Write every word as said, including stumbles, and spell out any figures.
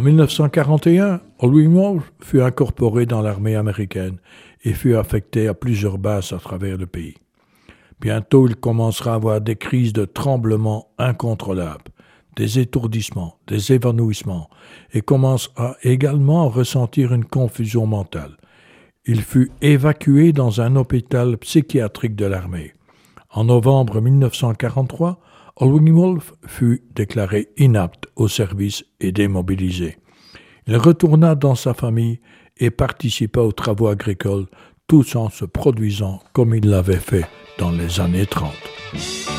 En mille neuf cent quarante et un, Hallwing Wolf fut incorporé dans l'armée américaine et fut affecté à plusieurs bases à travers le pays. Bientôt, il commencera à avoir des crises de tremblements incontrôlables, des étourdissements, des évanouissements, et commence à également ressentir une confusion mentale. Il fut évacué dans un hôpital psychiatrique de l'armée. En novembre mille neuf cent quarante-trois, Hallwing Wolf fut déclaré inapte au service et démobilisé. Il retourna dans sa famille et participa aux travaux agricoles, tout en se produisant comme il l'avait fait dans les années trente.